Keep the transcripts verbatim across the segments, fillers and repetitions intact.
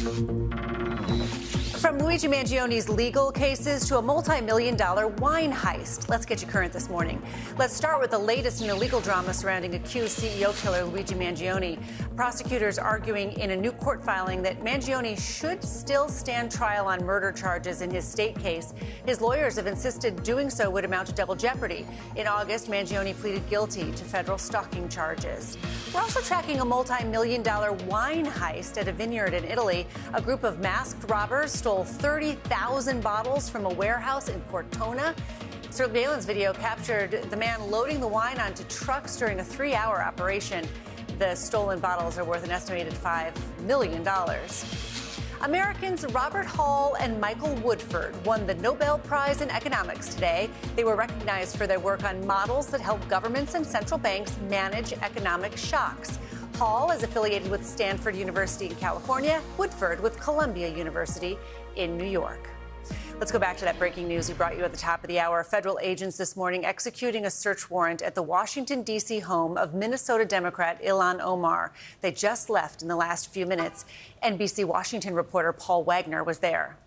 From Luigi Mangioni's legal cases to a multi-million dollar wine heist. Let's get you current this morning. Let's start with the latest in the legal drama surrounding accused C E O killer Luigi Mangione. Prosecutors arguing in a new court filing that Mangione should still stand trial on murder charges in his state case. His lawyers have insisted doing so would amount to double jeopardy. In August, Mangione pleaded guilty to federal stalking charges. We're also tracking a multi-million dollar wine heist at a vineyard in Italy. A group of masked robbers stole thirty thousand bottles from a warehouse in Cortona. Surveillance video captured the man loading the wine onto trucks during a three-hour operation. The stolen bottles are worth an estimated five million dollars. Americans Robert Hall and Michael Woodford won the Nobel Prize in Economics today. They were recognized for their work on models that help governments and central banks manage economic shocks. Hall is affiliated with Stanford University in California, Woodford with Columbia University in New York. Let's go back to that breaking news we brought you at the top of the hour. Federal agents this morning executing a search warrant at the Washington, D C home of Minnesota Democrat Ilhan Omar. They just left in the last few minutes. N B C Washington reporter Paul Wagner was there.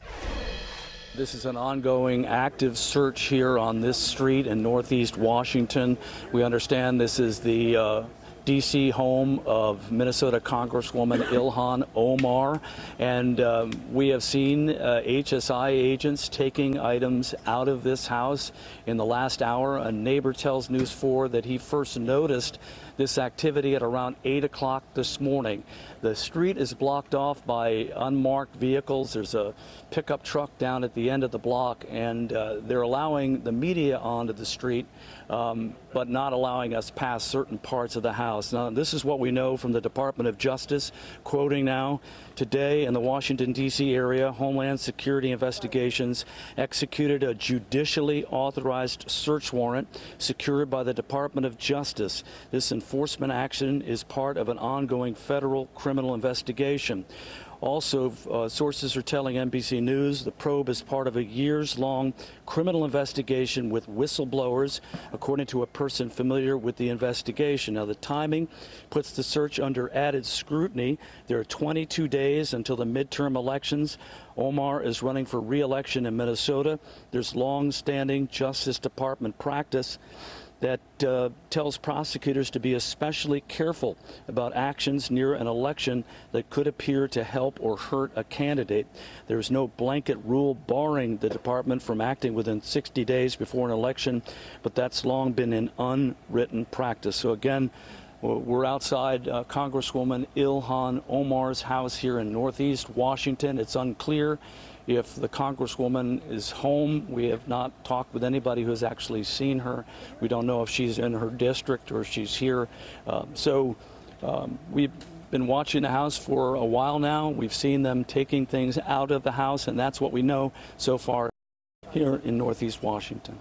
This is an ongoing active search here on this street in Northeast Washington. We understand this is the uh, D C home of Minnesota Congresswoman Ilhan Omar, and um, we have seen uh, H S I agents taking items out of this house. In the last hour, a neighbor tells News four that he first noticed this activity at around eight o'clock this morning. The street is blocked off by unmarked vehicles. There's a pickup truck down at the end of the block, and uh, they're allowing the media onto the street, um, but not allowing us past certain parts of the house. Now, this is what we know from the Department of Justice, quoting now, today in the Washington, D C area, Homeland Security Investigations executed a judicially authorized search warrant secured by the Department of Justice. This enforcement action is part of an ongoing federal criminal investigation. Also, uh, sources are telling N B C News the probe is part of a years-long criminal investigation with whistleblowers, according to a person familiar with the investigation. Now, the timing puts the search under added scrutiny. There are twenty-two days until the midterm elections. Omar is running for re-election in Minnesota. There's long-standing Justice Department practice that uh, tells prosecutors to be especially careful about actions near an election that could appear to help or hurt a candidate. There is no blanket rule barring the department from acting within sixty days before an election, but that's long been an unwritten practice. So again, we're outside uh, Congresswoman Ilhan Omar's house here in Northeast Washington. It's unclear if the Congresswoman is home. We have not talked with anybody who has actually seen her. We don't know if she's in her district or if she's here. Uh, so um, we've been watching the house for a while now. We've seen them taking things out of the house, and that's what we know so far here in Northeast Washington.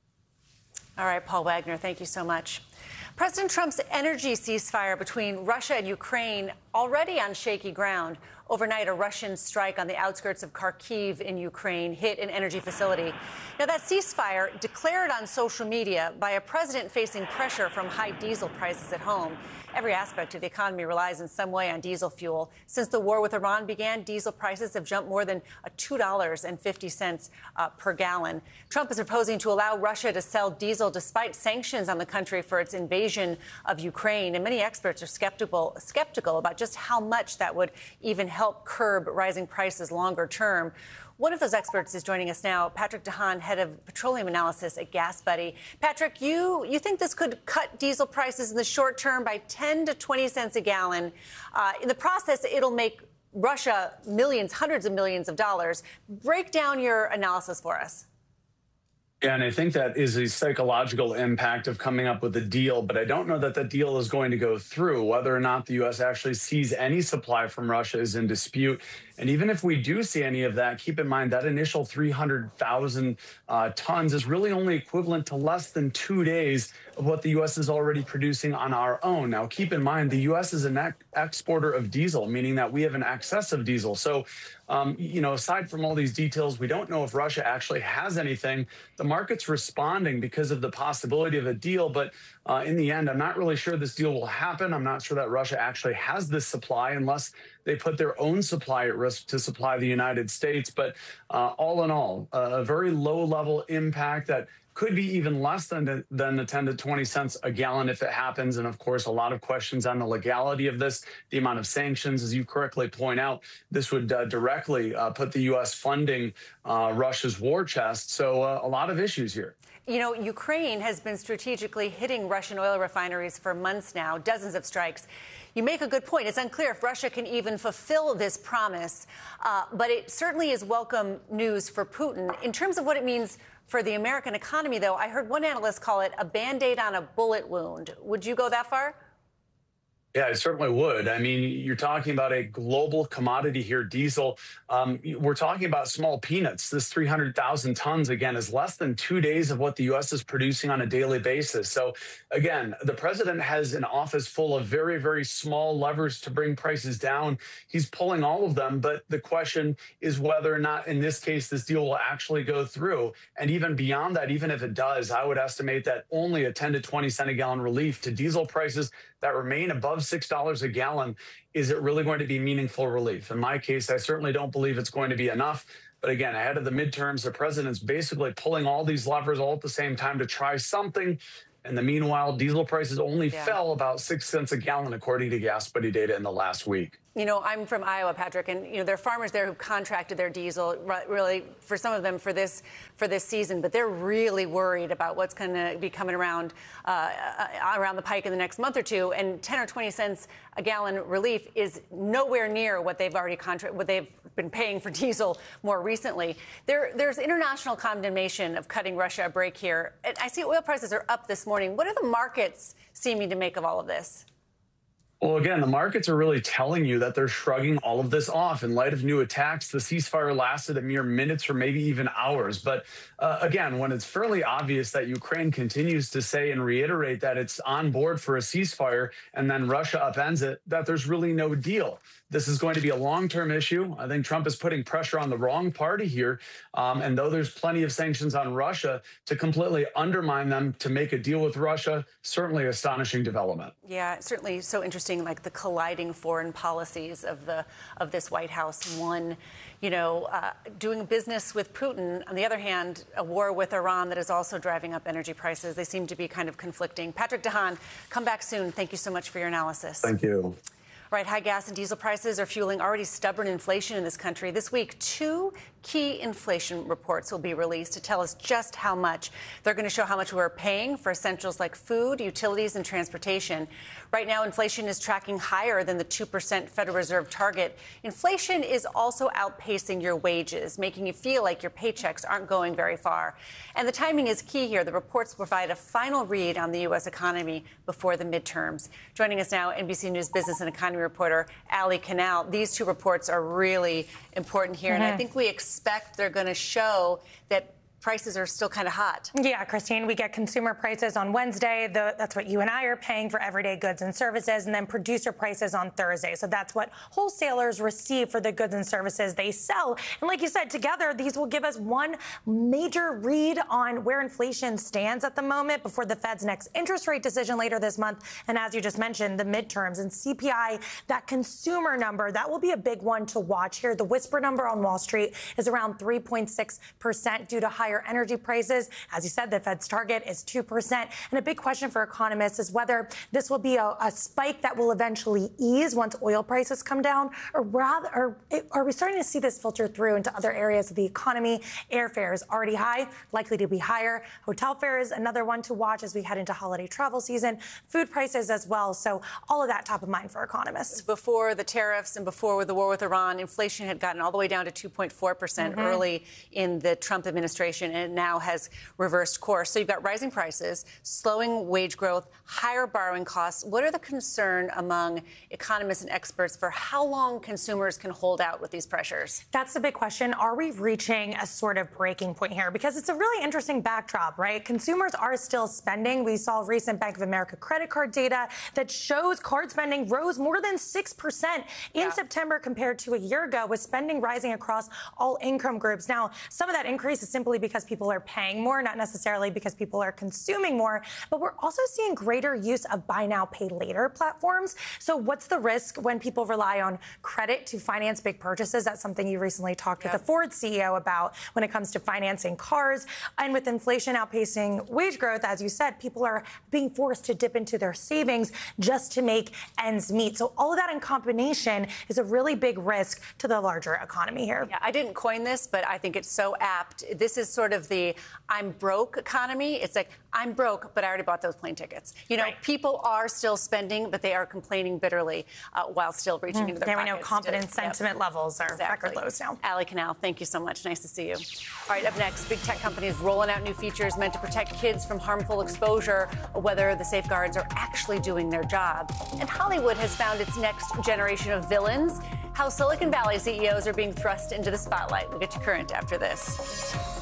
All right, Paul Wagner, thank you so much. President Trump's energy ceasefire between Russia and Ukraine already on shaky ground. Overnight, a Russian strike on the outskirts of Kharkiv in Ukraine hit an energy facility. Now, that ceasefire, declared on social media by a president facing pressure from high diesel prices at home. Every aspect of the economy relies in some way on diesel fuel. Since the war with Iran began, diesel prices have jumped more than two dollars and fifty cents uh, per gallon. Trump is proposing to allow Russia to sell diesel despite sanctions on the country for its invasion of Ukraine. And many experts are skeptical, skeptical about just how much that would even help curb rising prices longer term. One of those experts is joining us now, Patrick DeHaan, head of petroleum analysis at GasBuddy. Patrick, you, you think this could cut diesel prices in the short term by ten to twenty cents a gallon. Uh, in the process, it'll make Russia millions, hundreds of millions of dollars. Break down your analysis for us. Yeah, and I think that is a psychological impact of coming up with a deal, but I don't know that that deal is going to go through. Whether or not the U S actually sees any supply from Russia is in dispute. And even if we do see any of that, keep in mind that initial three hundred thousand uh, tons is really only equivalent to less than two days of what the U S is already producing on our own. Now, keep in mind, the U S is an ex exporter of diesel, meaning that we have an excess of diesel. So, um, you know, aside from all these details, we don't know if Russia actually has anything. The market's responding because of the possibility of a deal. But uh, in the end, I'm not really sure this deal will happen. I'm not sure that Russia actually has this supply unless they put their own supply at risk to supply the United States. But uh, all in all, uh, a very low level impact that could be even less than, than the ten to twenty cents a gallon if it happens. And of course, a lot of questions on the legality of this, the amount of sanctions, as you correctly point out. This would uh, directly uh, put the U S funding uh, Russia's war chest. So uh, a lot of issues here. You know, Ukraine has been strategically hitting Russian oil refineries for months now, dozens of strikes. You make a good point. It's unclear if Russia can even fulfill this promise, uh, but it certainly is welcome news for Putin. In terms of what it means for the American economy, though, I heard one analyst call it a Band-Aid on a bullet wound. Would you go that far? Yeah, I certainly would. I mean, you're talking about a global commodity here, diesel. Um, we're talking about small peanuts. This three hundred thousand tons, again, is less than two days of what the U S is producing on a daily basis. So, again, the president has an office full of very, very small levers to bring prices down. He's pulling all of them. But the question is whether or not, in this case, this deal will actually go through. And even beyond that, even if it does, I would estimate that only a ten to twenty cent a gallon relief to diesel prices that remain above six dollars a gallon, is it really going to be meaningful relief? In my case, I certainly don't believe it's going to be enough. But again, ahead of the midterms, the president's basically pulling all these levers all at the same time to try something. And the meanwhile, diesel prices only yeah. fell about six cents a gallon, according to Gas Buddy data in the last week. You know, I'm from Iowa, Patrick, and, you know, there are farmers there who've contracted their diesel, really, for some of them for this for this season, but they're really worried about what's going to be coming around uh, around the pike in the next month or two. And ten or twenty cents a gallon relief is nowhere near what they've already contract, what they've been paying for diesel more recently. There, there's international condemnation of cutting Russia a break here. And I see oil prices are up this morning. What are the markets seeming to make of all of this? Well, again, the markets are really telling you that they're shrugging all of this off. In light of new attacks, the ceasefire lasted a mere minutes or maybe even hours. But uh, again, when it's fairly obvious that Ukraine continues to say and reiterate that it's on board for a ceasefire and then Russia upends it, that there's really no deal. This is going to be a long-term issue. I think Trump is putting pressure on the wrong party here. Um, and though there's plenty of sanctions on Russia, to completely undermine them to make a deal with Russia, certainly astonishing development. Yeah, certainly so interesting, like the colliding foreign policies of the of this White House. One, you know, uh, doing business with Putin. On the other hand, a war with Iran that is also driving up energy prices. They seem to be kind of conflicting. Patrick De Haan, come back soon. Thank you so much for your analysis. Thank you. Right, high gas and diesel prices are fueling already stubborn inflation in this country. This week, two key inflation reports will be released to tell us just how much. They're going to show how much we're paying for essentials like food, utilities, and transportation. Right now, inflation is tracking higher than the two percent Federal Reserve target. Inflation is also outpacing your wages, making you feel like your paychecks aren't going very far. And the timing is key here. The reports provide a final read on the U S economy before the midterms. Joining us now, N B C News business and economy reporter Ali Canal. These two reports are really important here, mm-hmm. and I think we expect they're going to show that prices are still kind of hot. Yeah, Christine, we get consumer prices on Wednesday. The, that's what you and I are paying for everyday goods and services, and then producer prices on Thursday. So that's what wholesalers receive for the goods and services they sell. And like you said, together, these will give us one major read on where inflation stands at the moment before the Fed's next interest rate decision later this month. And as you just mentioned, the midterms and C P I, that consumer number, that will be a big one to watch here. The whisper number on Wall Street is around three point six percent due to higher energy prices. As you said, the Fed's target is two percent. And a big question for economists is whether this will be a, a spike that will eventually ease once oil prices come down, or rather, or are we starting to see this filter through into other areas of the economy? Airfare is already high, likely to be higher. Hotel fares, another one to watch as we head into holiday travel season. Food prices as well. So all of that top of mind for economists. Before the tariffs and before the war with Iran, inflation had gotten all the way down to two point four percent mm-hmm. early in the Trump administration, and it now has reversed course. So you've got rising prices, slowing wage growth, higher borrowing costs. What are the concern among economists and experts for how long consumers can hold out with these pressures? That's the big question. Are we reaching a sort of breaking point here? Because it's a really interesting backdrop, right? Consumers are still spending. We saw recent Bank of America credit card data that shows card spending rose more than six percent in yeah. September compared to a year ago, with spending rising across all income groups. Now, some of that increase is simply because because people are paying more, not necessarily because people are consuming more. But we're also seeing greater use of buy now, pay later platforms. So what's the risk when people rely on credit to finance big purchases? That's something you recently talked yeah. with the Ford C E O about when it comes to financing cars. And with inflation outpacing wage growth, as you said, people are being forced to dip into their savings just to make ends meet. So all of that in combination is a really big risk to the larger economy here. Yeah, I didn't coin this, but I think it's so apt. This is sort of the I'm broke economy. It's like, I'm broke, but I already bought those plane tickets. You know, right. people are still spending, but they are complaining bitterly uh, while still reaching mm. into their yeah, pockets. Yeah, we know confidence to, sentiment yep. levels are exactly. record lows now. Ali Canal, thank you so much. Nice to see you. All right, up next, big tech companies rolling out new features meant to protect kids from harmful exposure, whether the safeguards are actually doing their job. And Hollywood has found its next generation of villains. How Silicon Valley C E Os are being thrust into the spotlight. We'll get you current after this.